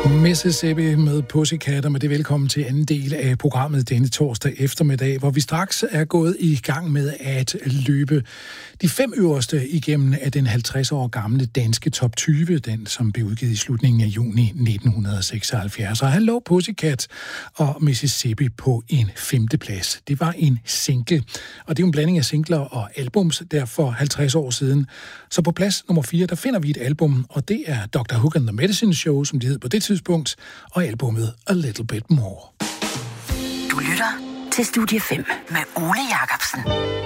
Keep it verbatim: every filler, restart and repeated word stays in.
Mississippi med Pussycat, og med det velkommen til anden del af programmet denne torsdag eftermiddag, hvor vi straks er gået i gang med at løbe de fem øverste igennem af den halvtreds år gamle danske top tyve, den som blev udgivet i slutningen af juni nitten seksoghalvfjerds. Og han lå Pussycat og Mississippi på en femteplads. Det var en single, og det er en blanding af singler og albums der for halvtreds år siden. Så på plads nummer fire, der finder vi et album, og det er doktor Hook and the Medicine Show, som det hed på det tidspunkt, og albumet A Little Bit More. Du lytter til Studie fem med Ole Jacobsen.